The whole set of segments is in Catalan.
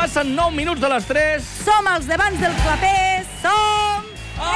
Passen 9 minuts de les 3. Som els d'abans del clapés, som...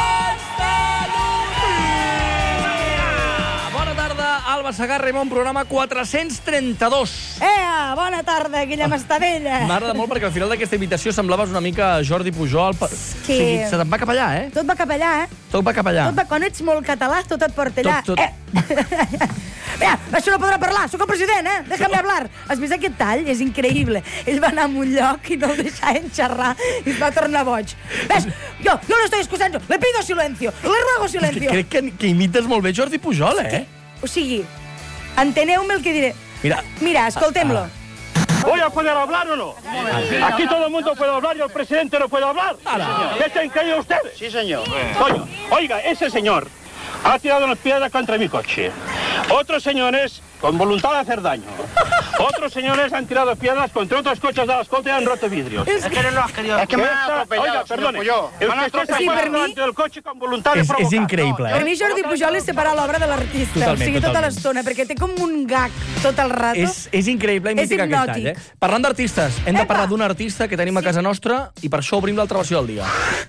Bona tarda, Alba Segarra i bon programa 432. Bona tarda, Guillem Estadella. M'agrada molt perquè al final d'aquesta invitació semblaves una mica Jordi Pujol. O sigui, se te'n va cap allà, eh? Tot va cap allà, eh? Tot va cap allà. Quan ets molt català, tot et porta allà. Tot. Mira, això no podrà parlar, sóc el president, eh? Déjame hablar. Has vist aquest tall? És increïble. Ell va anar a un lloc i no el deixaven xerrar i es va tornar boig. Ves, yo lo estoy escuchando, le pido silencio, le ruego silencio. Crec que imites molt bé Jordi Pujol, eh? O sigui, enteneu-me el que diré. Mira, escoltem-lo. ¿Voy a poder hablar o no? Aquí todo el mundo puede hablar y el presidente no puede hablar. ¿Qué se han creído ustedes? Sí, señor. Coño, oiga, ese señor ha tirado unas piedras contra mi coche. Otros señores, con voluntad de hacer daño. Otros señores han tirado piedras contra otros coches de la escolta y han roto vidrios. Es que no lo has querido. Es que me ha atropellado, oiga, perdone. El que está Sí, per mi- dentro del coche con voluntad de provocar. És increïble, Per eh? mi Jordi Pujol és separar l'obra de l'artista. Totalment, O sigui, tota totalment. l'estona, perquè té com un gag tot el rato. És increïble i mític aquest tall, hipnòtic. eh? Parlant d'artistes, hem de parlar d'un artista que tenim a casa nostra i per això obrim l'altra versió del dia.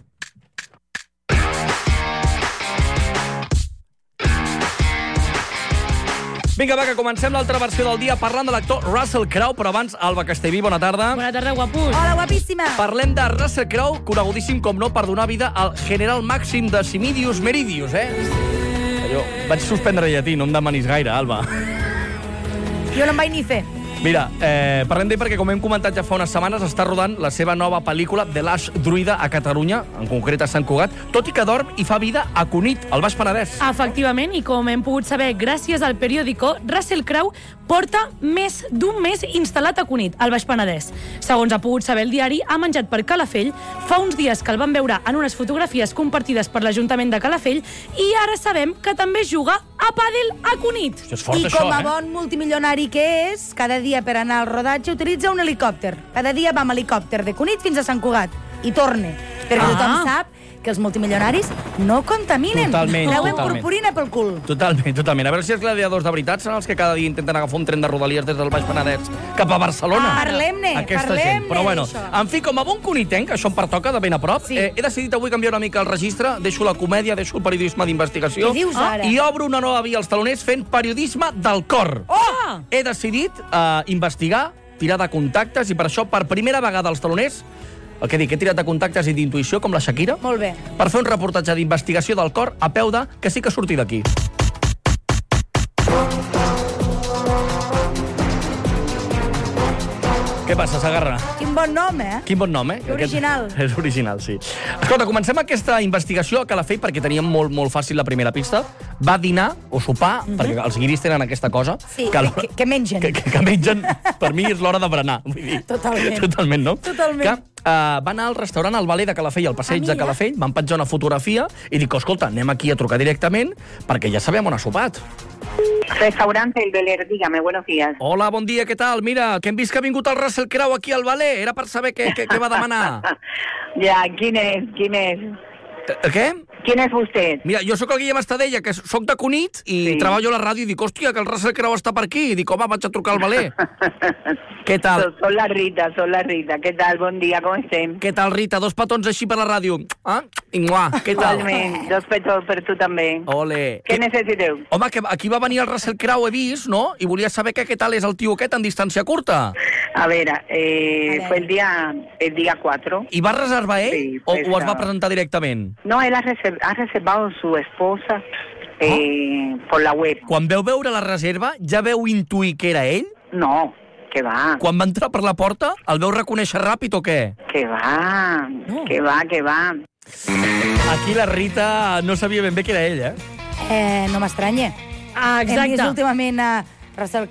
Vinga, va, que comencem l'altra versió del dia parlant de l'actor Russell Crowe, però abans, Alba Castellví, bona tarda. Bona tarda, guapos. Hola, guapíssima. Parlem de Russell Crowe, conegudíssim com no per donar vida al general màxim de Simidius Meridius, eh? Jo vaig suspendre llatí, no em demanis gaire, Alba. Jo no em vaig ni fer. Mira, parlem d'ell perquè, com hem comentat ja fa unes setmanes, està rodant la seva nova pel·lícula The Last Druida a Catalunya, en concret a Sant Cugat, tot i que dorm i fa vida a Cunit, al Baix Penedès. Efectivament, i com hem pogut saber gràcies al periòdico, Russell Crowe porta més d'un mes instal·lat a Cunit, al Baix Penedès. Segons ha pogut saber el diari, ha menjat per Calafell, fa uns dies que el van veure en unes fotografies compartides per l'Ajuntament de Calafell, i ara sabem que també juga a pàdel a Cunit. Això és fort, I això, com a eh? bon multimilionari que és, cada dia per anar al rodatge utilitza un helicòpter. Cada dia va amb helicòpter de Cunit fins a Sant Cugat i torna. Perquè tothom sap que els multimilionaris no contaminen. Totalment, Treuen totalment. purpurina pel cul. Totalment, totalment. A veure si els gladiadors de veritat són els que cada dia intenten agafar un tren de rodalies des del Baix Penedès cap a Barcelona. Parlem-ne, Aquesta gent. parlem-ne Però bueno, d'això. en fi, com a bon cunitenc, això em pertoca de ben a prop, Sí. he decidit avui canviar una mica el registre, deixo la comèdia, deixo el periodisme d'investigació Què dius ara? i obro una nova via als taloners fent periodisme del cor. Oh! He decidit investigar, tirar de contactes, i per això, per primera vegada als taloners, el que dic, he tirat de contactes i d'intuïció, com la Shakira, Molt bé. per fer un reportatge d'investigació del cor a peu de que sí que surti d'aquí. Què passa, Segarra? Quin bon nom, eh? Quin bon nom, eh? Que original. És original, sí. Escolta, comencem aquesta investigació a Calafell perquè teníem molt fàcil la primera pista. Va dinar o sopar, perquè els guiris tenen aquesta cosa. Sí, a l'hora- que mengen. Que mengen, per mi és l'hora de berenar. Vull dir, Totalment. Totalment, no? Totalment. Que va anar al restaurant al Valer de Calafell, al passeig de mira. Calafell, van penjar una fotografia i dic, escolta, anem aquí a trucar directament perquè ja sabem on ha sopat. Restaurante El Beler, dígame, buenos días. Hola, bon dia, què tal? Mira, que hem vist que ha vingut el Russell Crowe aquí al Valer. Era per saber què va demanar. Ya, ¿quién es? Què? ¿Quién es usted? Mira, jo sóc el Guillem Estadella, que sóc de Cunit i Sí. treballo a la ràdio i dic, hòstia, que el Russell Crowe està per aquí. I dic, home, vaig a trucar al Valer. Què tal? Son la Rita. ¿Qué tal? Buen día, ¿cómo estén? Què tal, Rita? Dos petons així per la ràdio. Ah? I muà, què tal? Igualmente, dos petos per tu també. Ole. ¿Qué necesiteu? Home, que aquí va venir el Russell Crowe, he vist, no? I volia saber què tal és el tio aquest en distància curta. A ver, fue el día 4. I va reservar ell Sí, o pues, es va presentar directament? No, él ha reservado su esposa por la web. Quan veu veure la reserva, ja veu intuir que era ell? No, que va. Quan va entrar per la porta, el veu reconèixer ràpid o què? Que va, No. que va. Aquí la Rita no sabia ben bé que era ell, eh? No m'estranya. Ah, Hem vist exacte. últimament a Russell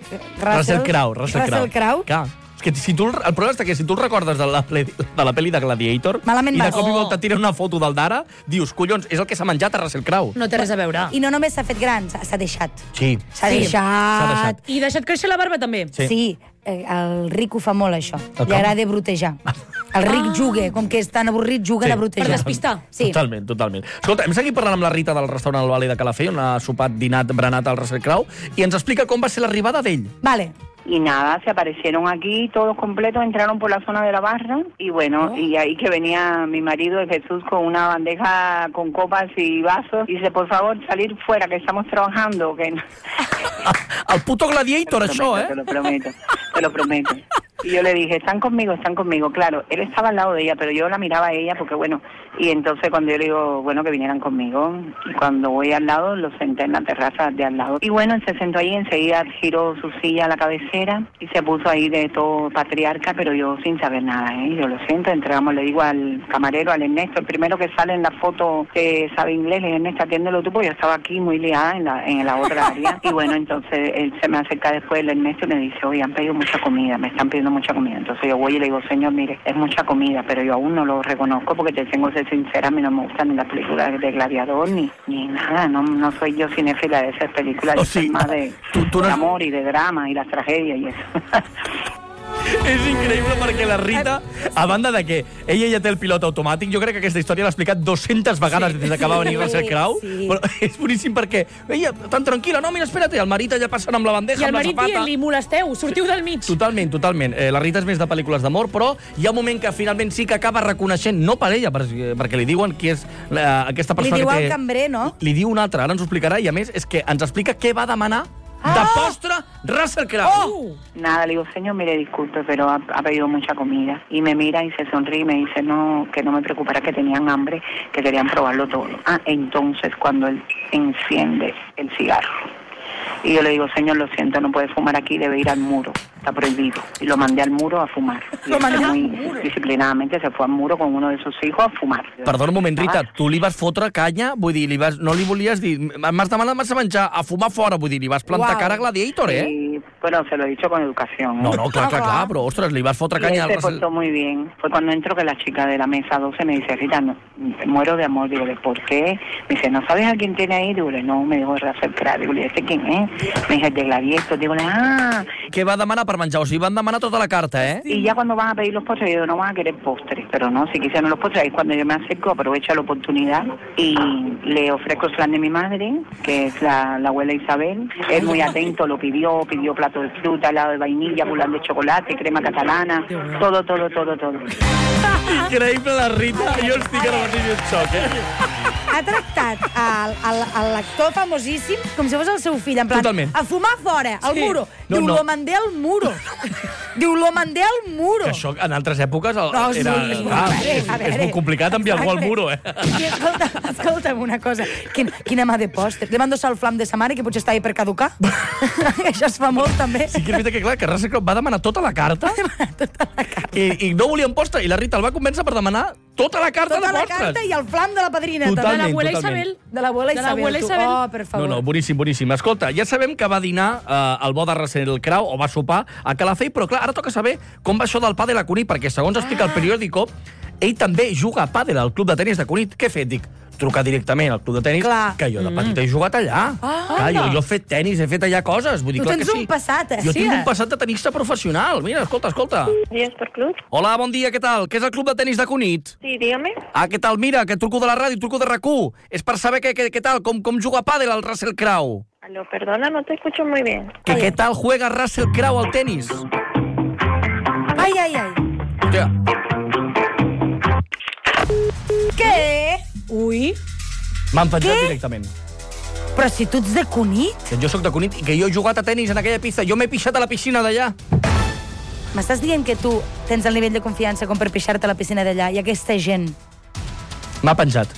Crowe. Clar. És que si tu, el problema és que si tu el recordes de la pel·li de Gladiator Malament i de vas. cop i volta tira una foto del Dara, dius, collons, és el que s'ha menjat a Russell Crowe. No té res a veure. I no només s'ha fet gran, s'ha deixat. Sí. S'ha Sí, deixat. s'ha deixat. I deixat créixer la barba, també. Sí. Sí, el Ric ho fa molt, això. com? Li agrada brutejar. El Ric juga, com que és tan avorrit, juga Sí. a brutejar. Per despistar. Sí. Totalment. Escolta, hem seguit parlant amb la Rita del restaurant al Valle de Calafell, on ha sopat, dinat, berenat al Russell Crowe, i ens explica com va ser l'arribada d'ell. Vale. Y nada, se aparecieron aquí, todos completos, entraron por la zona de la barra y bueno, y ahí que venía mi marido, el Jesús, con una bandeja con copas y vasos y dice, por favor, salir fuera, que estamos trabajando. Que no. El puto Gladiator, això, Te lo prometo. Y yo le dije, están conmigo, claro, él estaba al lado de ella, pero yo la miraba a ella porque bueno, y entonces cuando yo le digo, bueno, que vinieran conmigo, y cuando voy al lado, lo senté en la terraza de al lado, y bueno, él se sentó ahí, enseguida giró su silla a la cabecera, y se puso ahí de todo patriarca, pero yo sin saber nada, yo lo siento, entregamos, le digo al camarero, al Ernesto, el primero que sale en la foto que sabe inglés, le dije, Ernesto, atiéndelo tú, porque yo estaba aquí muy liada en la otra área, y bueno, entonces él se me acerca después, el Ernesto, y me dice, oye, han pedido mucha comida, me están pidiendo mucha comida. Entonces yo voy y le digo, señor, mire, es mucha comida, pero yo aún no lo reconozco porque te tengo que ser sincera, a mí no me gustan ni las películas de Gladiador ni nada, no soy yo cinéfila de esas películas, yo soy más de amor y de drama y las tragedias y eso. És increïble perquè la Rita, a banda de que ella ja té el pilot automàtic, jo crec que aquesta història l'ha explicat 200 vegades des que va venir Russell Crowe, però és boníssim perquè ella, tan tranquil·la, no, mira, espera't, el marit allà passant amb la bandeja, i el amb la marit zapata. dient-li, molesteu, sortiu del mig. Totalment. La Rita és més de pel·lícules d'amor, però hi ha un moment que finalment sí que acaba reconeixent, no per ella, perquè li diuen qui és aquesta persona que té... Li diu al cambrer, no? Li diu un altre, ara ens ho explicarà, i a més és que ens explica què va demanar de postre Russell Crowe. Nada, le digo, señor, mire, disculpe, pero ha pedido mucha comida. Y me mira y se sonríe y me dice, no, que no me preocupara, que tenían hambre, que querían probarlo todo. Entonces, cuando él enciende el cigarro, y yo le digo, señor, lo siento, no puede fumar aquí, debe ir al muro, está prohibido. Y lo mandé al muro a fumar. Y muy disciplinadamente se fue al muro con uno de sus hijos a fumar. Perdona un moment, Rita, tu li vas fotre canya? Vull dir, no li volies dir... M'has demanat massa menjar a fumar fora, vull dir, li vas plantar cara a Gladiator, eh? Sí, bueno, se lo he dicho con educación. No, clar, però, ostres, li vas fotre canya al Russell. Se portó muy bien. Fue cuando entró que la chica de la mesa 12 me dice, Rita, no, muero de amor. Digo, ¿por qué? Me dice, ¿no sabes a quién tiene ahí? Digo, no, me dijo Russell Crowe. Digo, ¿este quién es? Me dice, el de Gladiator. Digo, Què va demanar per menjar? O sigui, van demanar tota la carta, eh? Y ya cuando van a pedir los postres, yo digo, no van a querer postres. Pero no, si quisieran los postres, ahí es cuando yo me acerco, aprovecho la oportunidad y le ofrezco el flan de mi madre, que es la abuela Isabel. Es muy atento, lo pidió plato de fruta, helado de vainilla, boulán de chocolate, crema catalana, todo. Increïble, la Rita. Jo estic ara mateix en xoc, eh? Ha tractat l'actor famosíssim com si fos el seu fill, en plan, Totalment. a fumar fora, al muro. Diu, lo mandé al muro. Diu, lo mandé al muro. Que això en altres èpoques sí, és molt complicat enviar algú al muro, eh? I escolta'm una cosa, quina mà de pòster. Le mando sal flam de sa mare, que potser està ahí per caducar. Això es fa molt, també. Sí que és veritat que, clar, que Russell Crowe va demanar tota la carta i no volien postre, i la Rita el va convèncer per demanar tota la carta de postres. Tota la carta i el flam de la padrina. Totalment. De l'abuela Isabel. De l'abuela Isabel. Oh, per favor. No, boníssim. Escolta, ja sabem que va dinar el bo de Russell Crowe, o va sopar a Calafell, però clar, ara toca saber com va això del pàdel a Cunit, perquè segons explica el periòdico, ell també juga a pàdel al club de tenis de Cunit. Què he fet? Dic, trucar directament al club de tenis, que jo de petit he jugat allà. Clar, jo he fet tenis, he fet allà coses. Vull dir, clar que sí. Tu tens un passat, eh? Jo tinc un passat de tenista professional. Mira, escolta. Días por club. Hola, bon dia, què tal? Què és el club de tenis de Cunit? Sí, dígame. Què tal? Mira, que truco de la ràdio, truco de RAC1. És per saber què tal, com juga a pàdel el Russell Crowe. Aló, perdona, no te escucho muy bien. ¿Qué tal juega Russell Crowe al tenis? Ai. Hòstia. Què? Ui. M'han penjat directament. Però si tu ets de Cunit? Que jo sóc de Cunit i que jo he jugat a tenis en aquella pista. Jo m'he pixat a la piscina d'allà. M'estàs dient que tu tens el nivell de confiança com per pixar-te a la piscina d'allà i aquesta gent... M'ha penjat.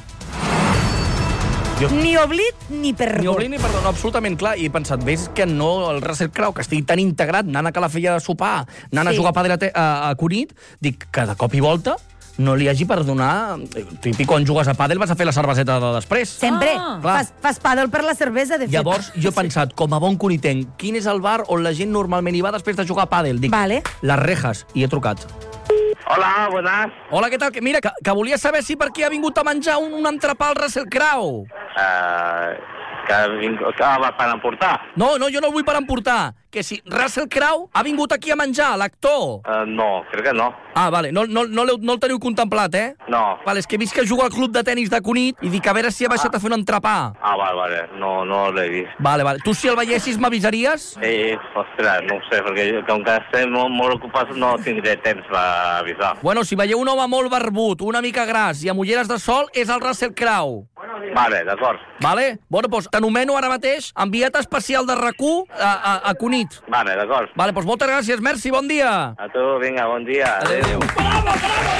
Ni oblit ni perdó. Ni oblit ni perdó, no, absolutament clar. I he pensat, ves que no el Russell Crowe, que estigui tan integrat, anant a Calafell a sopar, anant a jugar a pàdel a Cunit, dic que de cop i volta no li hagi per donar... Típic, quan jugues a pàdel vas a fer la cerveseta de després. Sempre. Fas pàdel per la cervesa, de fet. Llavors, jo he pensat, com a bon cunitenc, quin és el bar on la gent normalment hi va després de jugar a pàdel? Dic, Les Rejas, i he trucat. Hola, buenas. Hola, què tal? Mira, que volia saber si per aquí ha vingut a menjar un entrepà al Russell Crowe. Que va per emportar? No, jo no el vull per emportar. Que si Russell Crowe ha vingut aquí a menjar, l'actor. No, crec que no. Ah, vale, no el teniu contemplat, eh? No. Vale, és que he vist que juga al club de tenis de Cunit i dic a veure si ha baixat a fer un entrepà. Ah, vale, no l'he vist. Vale. Tu si el veiessis m'avisaries? Ostres, no ho sé, perquè com que estem molt ocupats no tindré temps per avisar. Bueno, si veieu un home molt barbut, una mica gras i amb ulleres de sol, és el Russell Crowe. Vale, d'acord. Vale? Bueno, doncs t'anomeno ara mateix enviat especial de RAC1 a Cunit. Vale, d'acord. Vale, doncs moltes gràcies, merci, bon dia. A tu, vinga, bon dia. Adéu. Bravo!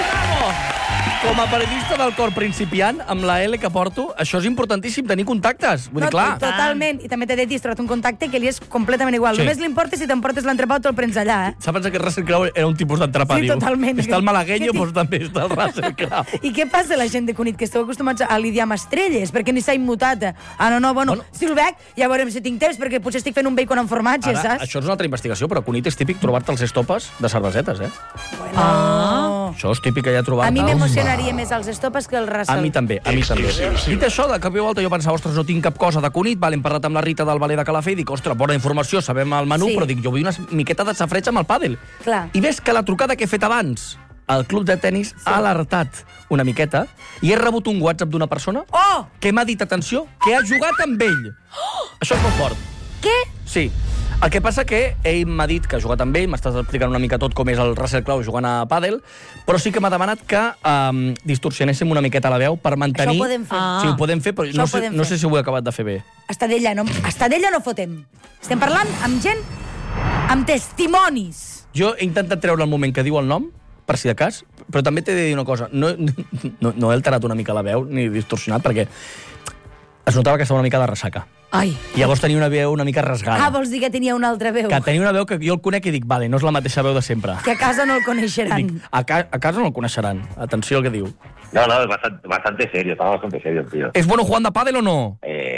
Com a periodista del cor principiant, amb la L que porto, això és importantíssim, tenir contactes. Vull dir, clar. Totalment. I també t'he de dir, has trobat un contacte que li és completament igual. Sí. Només li importa si t'emportes l'entrepà o te'l prens allà, eh? S'ha pensat que Russell Crowe era un tipus d'entrepà, Sí, diu. totalment. Està el malagueño, doncs també està el Russell Crowe. I què passa la gent de Cunit, que esteu acostumats a lidiar amb estrelles? Perquè ni s'ha immutat. Ah, no, bueno, si el veig, ja veurem si tinc temps, perquè potser estic fent un bacon amb formatge, Ara, saps? això és una altra investigació, però a Cunit és típic trobar-te els estopes de cervesetes, eh? Bueno. Això és típic allà trobar-te. A mi m'emocionaria més els estopes que el Russell. A mi també. Dit això, de cap i volta jo pensava, ostres, no tinc cap cosa de Cunit, hem parlat amb la Rita del Valer de Calafell, dic, ostres, bona informació, sabem el menú, Sí. però dic, jo vull una miqueta de safreig amb el pàdel. Clar. I ves que la trucada que he fet abans, el club de tenis ha alertat una miqueta i he rebut un WhatsApp d'una persona que m'ha dit, atenció, que ha jugat amb ell. Això és molt fort. Què? Sí. El que passa que ell m'ha dit que ha jugat amb ell, m'estàs explicant una mica tot com és el Russell Crowe jugant a pàdel, però sí que m'ha demanat que distorsionéssim una miqueta la veu per mantenir... Això ho podem fer. Sí, ho podem fer, però no sé si ho he acabat de fer bé. Estadella no fotem. Estem parlant amb gent amb testimonis. Jo he intentat treure el moment que diu el nom, per si de cas, però també t'he de dir una cosa. No he alterat una mica la veu, ni distorsionat, perquè es notava que estava una mica de ressaca. Ai. I llavors tenia una veu una mica rasgada. Ah, vols dir que tenia una altra veu? Que tenia una veu que jo el conec i dic, vale, no és la mateixa veu de sempre. Que a casa no el coneixeran. Dic, a casa no el coneixeran. Atenció al que diu. No, es bastante serio, estaba bastante serio, tío. ¿Es bueno jugando a pádel o no?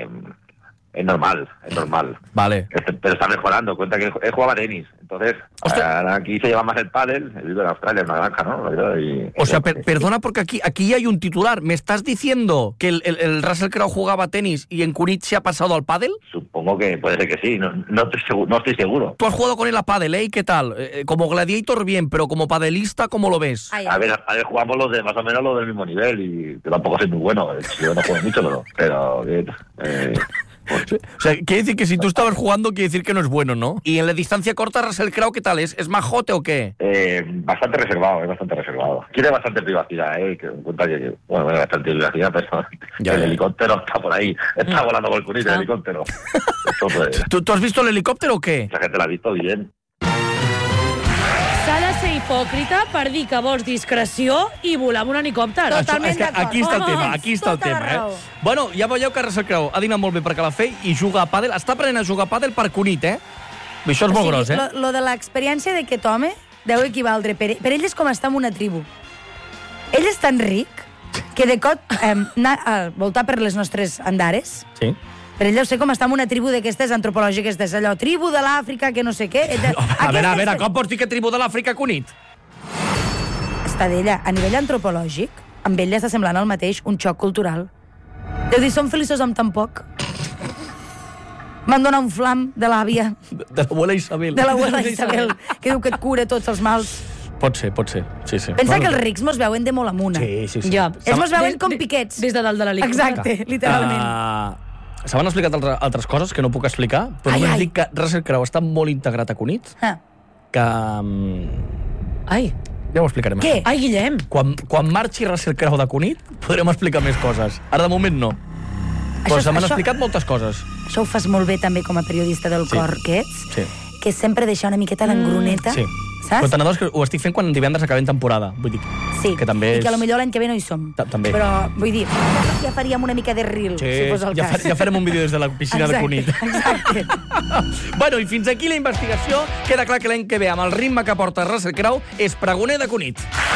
Es normal. Vale. Pero está mejorando, cuenta que él jugaba tenis. Entonces, aquí se lleva más el pádel, él vive en Australia, en una granja, ¿no? O sea, perdona, porque aquí hay un titular. ¿Me estás diciendo que el Russell Crowe jugaba tenis y en Cunit se ha pasado al pádel? Supongo que puede ser que sí, no estoy seguro. Tú has jugado con él a pádel, ¿eh? ¿Y qué tal? Como gladiator, bien, pero como padelista, ¿cómo lo ves? A ver, jugamos más o menos los del mismo nivel y yo tampoco soy muy bueno. Yo no juego mucho, pero bien. O sea, quiere decir que si tú estabas jugando, quiere decir que no es bueno, ¿no? Y en la distancia corta, Russell Crowe, ¿qué tal? ¿Es majote o qué? Bastante reservado. Quiere bastante privacidad, bueno, bastante privacidad, pero el helicóptero está por ahí. Está volando por el Cunit el helicóptero. Entonces, ¿Tú has visto el helicóptero o qué? La gente lo ha visto bien. S'ha de ser hipòcrita per dir que vols discreció i volar amb un helicòpter. Totalment d'acord. Aquí està el tema, eh? Bueno, ja veieu que Russell Crowe ha dinat molt bé per Calafell i juga a pàdel. Està aprenent a jugar a pàdel per Cunit, eh? Això és molt gros, eh? Lo de l'experiència d'aquest home deu equivaldre. Per ell és com estar en una tribu. Ell és tan ric que de cop anar a voltar per les nostres andares. Sí. Per ell deu ser com estar en una tribu d'aquestes antropològiques, allò, tribu de l'Àfrica, que no sé què. A veure, com pots dir que tribu de l'Àfrica Cunit? Està d'ella, a nivell antropològic, amb ell li està semblant el mateix un xoc cultural. Deu dir, som feliços amb tan poc. M'han donat un flam de l'àvia. De l'abuela Isabel. De l'abuela Isabel, que diu que et cura tots els mals. Pot ser, sí. Pensa que els rics mos veuen de molt amunt. Sí. Ja. Ells mos veuen com piquets. Des de dalt de l'helicòpter. Exacte, literalment. Se m'han explicat altres coses que no puc explicar, però només dic que Russell Crowe està molt integrat a Cunit, que... Ai. Ja ho explicarem. Què? Ai, Guillem. Quan marxi Russell Crowe de Cunit, podrem explicar més coses. Ara, de moment, no. Però se m'han explicat moltes coses. Això ho fas molt bé, també, com a periodista del cor que ets, Sí. que sempre deixar una miqueta d'engroneta, Sí. saps? Però t'adones que ho estic fent quan divendres acabem temporada. Vull dir Sí, que també i que és... potser l'any que ve no hi som. També. Però, vull dir, ja faríem una mica de reel, si fos el cas. Ja farem un vídeo des de la piscina de Cunit. Exacte. Bueno, i fins aquí la investigació. Queda clar que l'any que ve, amb el ritme que porta Russell Crowe, és pregoner de Cunit.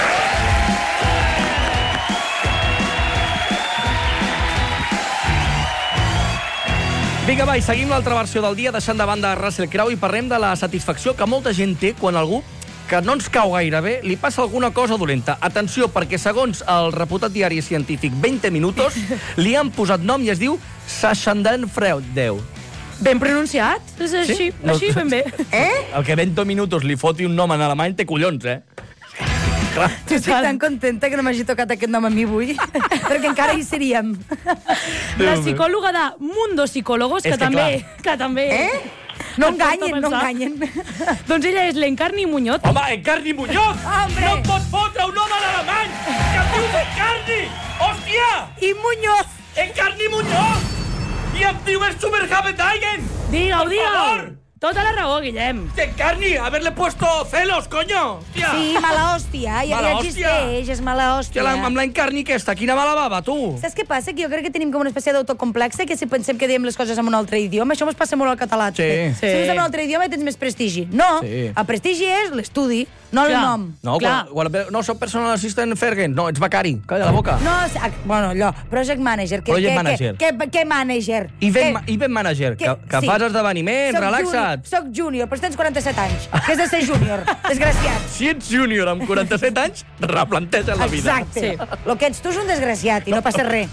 Vinga, va, i seguim l'altra versió del dia, deixant de banda Russell Crowe, i parlem de la satisfacció que molta gent té quan algú que no ens cau gaire bé, li passa alguna cosa dolenta. Atenció, perquè segons el reputat diari científic 20 Minutos, li han posat nom i es diu Schadenfreude. Ben pronunciat? És així, No. així ben bé. El que 20 Minutos li foti un nom en alemany té collons, Clar. Estic tan contenta que no m'hagi tocat aquest nom a mi avui, perquè encara hi seríem. La psicòloga de Mundo Psicólogos, És que també... No Em porta a enganyen, no pensar. enganyen. Doncs ella és l'Encarni Muñoz. Home, Encarni Muñoz! Hombre. No et pots fotre un nom en alemany! Que et dius Encarni! Hòstia! I Muñoz. Encarni Muñoz! I em diu el Superhabedeigen! Digue-ho, Por digue-ho. favor. Tota la raó, Guillem. Encarni, haberle puesto celos, coño! Hòstia! Sí, mala hòstia, ja Mala existeix, és mala Hòstia, hòstia. amb la Encarni aquesta, quina mala bava, tu! Saps què passa? Que jo crec que tenim com una espècie d'autocomplexe, que si pensem que diem les coses en un altre idioma, això ens passa molt al català. Sí. Si dius en un altre idioma tens més prestigi. No, Sí. el prestigi és l'estudi, no el Clar. nom. No, Clar. no soc personal assistant Fergen. No, ets becari. Calla la boca. No, bueno, allò, project manager. Project manager. Què manager? Event manager, que sí. fas esdeveniments, relaxa't. Soc júnior, però tens 47 anys. Què és de ser júnior? Desgraciat. Si ets júnior amb 47 anys, replanteja la vida. Exacte. Sí. Lo que ets tu és un desgraciat i no passa res.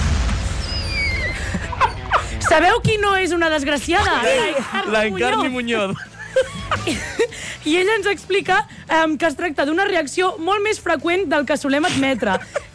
Sabeu qui no és una desgraciada? La Encarni Muñoz. I ella ens explica que es tracta d'una reacció molt més freqüent del que solem admetre.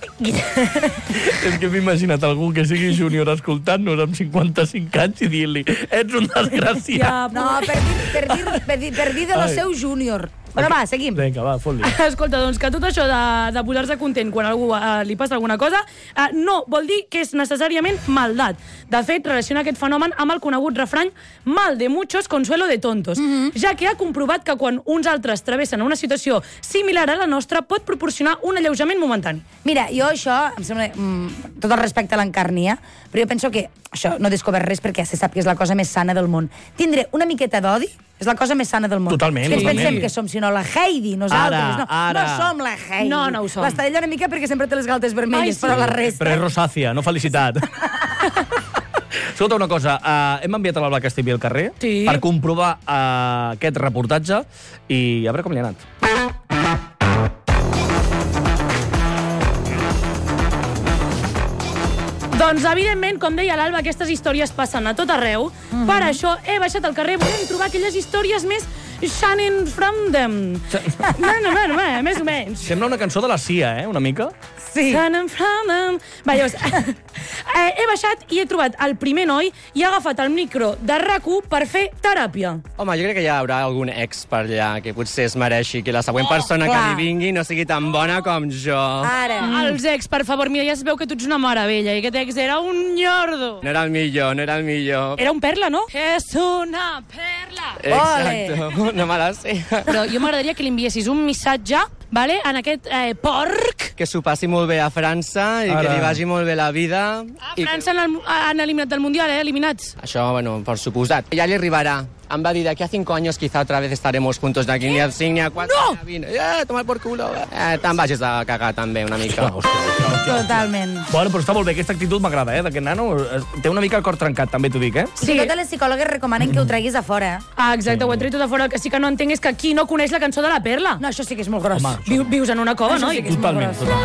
És que m'he imaginat algú que sigui júnior escoltant-nos amb 55 anys i dir-li ets un desgraciat. Ja, No, per dir de lo Ai. seu júnior. Bueno, va, seguim. Vinga, va, fot-li. Escolta, doncs que tot això de posar-se content quan a algú li passa alguna cosa no vol dir que és necessàriament maldat. De fet, relaciona aquest fenomen amb el conegut refrany mal de muchos, consuelo de tontos, ja que ha comprovat que quan uns altres travessen una situació similar a la nostra pot proporcionar un alleujament momentani. Mira, jo això, em sembla, tot el respecte a l'encarnia, però jo penso que això no he descobert res perquè ja se sap que és la cosa més sana del món. Tindre una miqueta d'odi és la cosa més sana del món. Totalment, Ens totalment. pensem que som, sinó la Heidi, nosaltres. Ara. No som la Heidi. No, no ho som. L'Estadella una mica perquè sempre té les galtes vermelles, Ai, sí. però la resta... Però és rosàcia, no felicitat. Escolta una cosa, hem enviat a la Black Stevie al carrer Sí. per comprovar aquest reportatge i a veure com li ha anat. Doncs, evidentment, com deia l'Alba, aquestes històries passen a tot arreu. Per això he baixat al carrer volent trobar aquelles històries més shining from them. Més o menys. Sembla una cançó de la Cia, una mica. Sí. Shining from them. Va, llavors, he baixat i he trobat el primer noi i ha agafat el micro de RAC1 per fer teràpia. Home, jo crec que hi haurà algun ex per allà que potser es mereixi que la següent persona que clar. li vingui no sigui tan bona com jo. Ara. Els ex, per favor, mira, ja es veu que tu ets una meravella i aquest ex era un nyordo. No era el millor, no era el millor. Era un perla, no? És una perla. Exacte, no me la sé. Però jo m'agradaria que li enviessis un missatge, vale, en aquest porc. Que s'ho passi molt bé a França i que Ara. li vagi molt bé la vida. A França han eliminat del Mundial, eliminats. Això, bueno, por suposat. Ja li arribarà. Em va dir, de aquí a 5 años quizá otra vez estaremos juntos, de aquí ni a 5 ni a 4 ni a 20. Tomar por culo. Te'n vagis a cagar també una mica. Totalment. Bueno, però està molt bé, aquesta actitud m'agrada, d'aquest nano. Té una mica el cor trencat, també t'ho dic, Sí. Totes les psicòlogues recomanen que ho treguis a fora. Ah, exacte, ho he tret tot de fora. El que sí que no entenc és que qui no coneix la cançó de la perla. No, això sí que és molt gros. Home, Vius en una cova, Això no? sí que és molt Totalment, gros. totalment.